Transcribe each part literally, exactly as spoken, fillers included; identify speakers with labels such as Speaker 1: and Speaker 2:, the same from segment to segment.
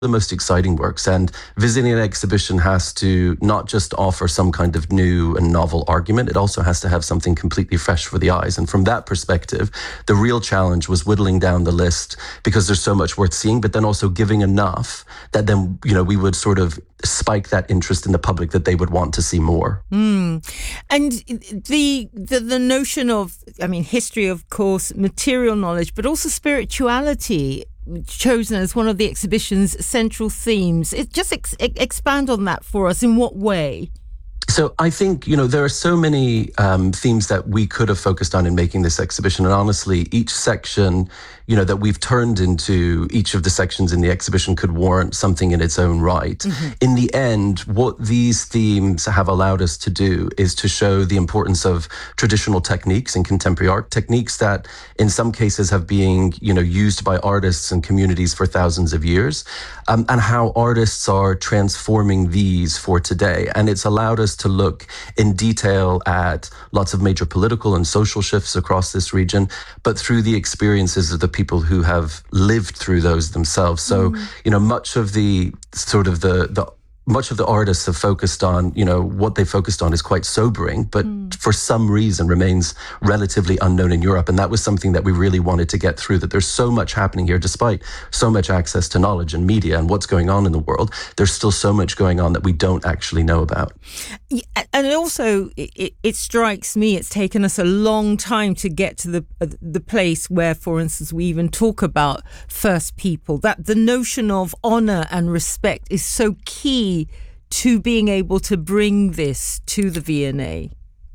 Speaker 1: the most exciting works, and visiting an exhibition has to not just offer some kind of new and novel argument, it also has to have something completely fresh for the eyes. And from that perspective, the real challenge was whittling down the list, because there's so much worth seeing, but then also giving enough that then, you know, we would sort of spike that interest in the public that they would want to see more.
Speaker 2: Mm. And the, the the notion of, I mean, history, of course, material knowledge, but also spirituality, chosen as one of the exhibition's central themes. It just ex- expand on that for us. In what way?
Speaker 1: So I think, you know, there are so many um, themes that we could have focused on in making this exhibition. And honestly, each section, you know, that we've turned into, each of the sections in the exhibition could warrant something in its own right. Mm-hmm. In the end, what these themes have allowed us to do is to show the importance of traditional techniques in contemporary art, techniques that in some cases have been, you know, used by artists and communities for thousands of years, um, and how artists are transforming these for today. And it's allowed us to look in detail at lots of major political and social shifts across this region, but through the experiences of the people who have lived through those themselves. So, mm. you know, much of the sort of the, the much of the artists have focused on, you know, what they focused on is quite sobering, but mm. for some reason remains relatively unknown in Europe. And that was something that we really wanted to get through, that there's so much happening here, despite so much access to knowledge and media and what's going on in the world, there's still so much going on that we don't actually know about.
Speaker 2: Yeah, and also, it, it strikes me it's taken us a long time to get to the uh, the place where, for instance, we even talk about First People, that the notion of honour and respect is so key to being able to bring this to the V and A.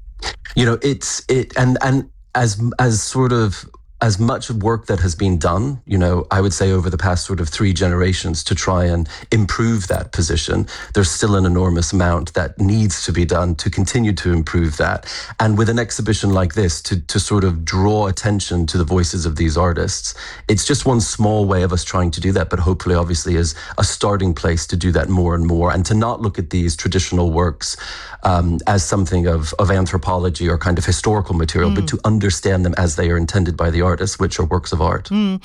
Speaker 1: You know, it's it and and as as sort of as much work that has been done, you know, I would say over the past sort of three generations to try and improve that position, there's still an enormous amount that needs to be done to continue to improve that. And with an exhibition like this, to, to sort of draw attention to the voices of these artists, it's just one small way of us trying to do that, but hopefully obviously is a starting place to do that more and more, and to not look at these traditional works um, as something of, of anthropology or kind of historical material, mm. but to understand them as they are intended by the artists, which are works of art.
Speaker 2: Mm.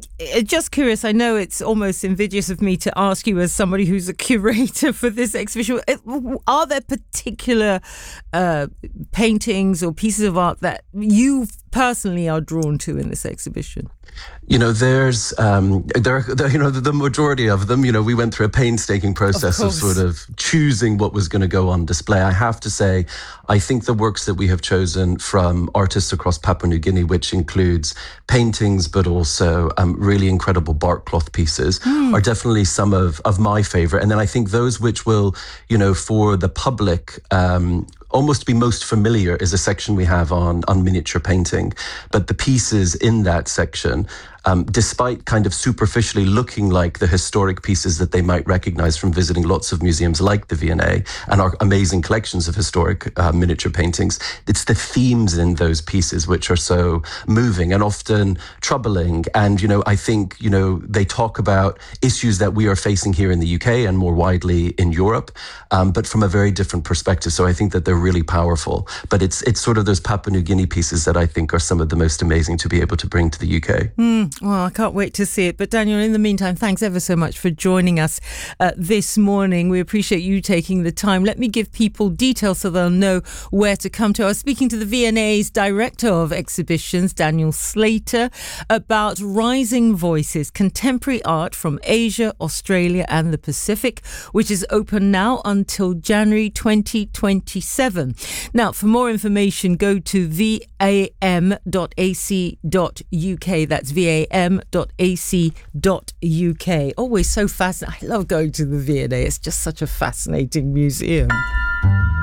Speaker 2: Just curious, I know it's almost invidious of me to ask you as somebody who's a curator for this exhibition, are there particular uh, paintings or pieces of art that you personally are drawn to in this exhibition?
Speaker 1: You know, there's, um, there, there, you know, the, the majority of them, you know, we went through a painstaking process of, of sort of choosing what was going to go on display. I have to say, I think the works that we have chosen from artists across Papua New Guinea, which includes paintings, but also um, really incredible bark cloth pieces, mm. are definitely some of, of my favorite. And then I think those which will, you know, for the public, um, almost be most familiar is a section we have on, on miniature painting. But the pieces in that section, um, despite kind of superficially looking like the historic pieces that they might recognize from visiting lots of museums like the V and A and our amazing collections of historic uh, miniature paintings, it's the themes in those pieces which are so moving and often troubling. And, you know, I think, you know, they talk about issues that we are facing here in the U K and more widely in Europe, um, but from a very different perspective. So I think that they're really powerful. But it's it's sort of those Papua New Guinea pieces that I think are some of the most amazing to be able to bring to the U K.
Speaker 2: Mm. Well, I can't wait to see it. But Daniel, in the meantime, thanks ever so much for joining us uh, this morning. We appreciate you taking the time. Let me give people details so they'll know where to come to. I was speaking to the V and A's Director of Exhibitions, Daniel Slater, about Rising Voices, contemporary art from Asia, Australia and the Pacific, which is open now until January twenty twenty-seven. Now, for more information, go to v a m dot a c dot u k. That's v a m dot a c dot u k. Always so fascinating. I love going to the V and A. It's just such a fascinating museum.